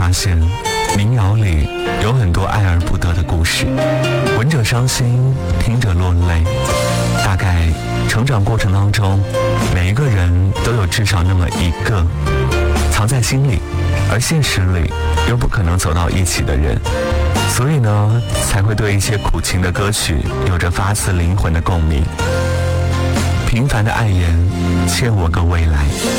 发现民谣里有很多爱而不得的故事，闻者伤心，听者落泪。大概成长过程当中，每一个人都有至少那么一个藏在心里，而现实里又不可能走到一起的人，所以呢，才会对一些苦情的歌曲有着发自灵魂的共鸣。平凡的爱言，欠我个未来。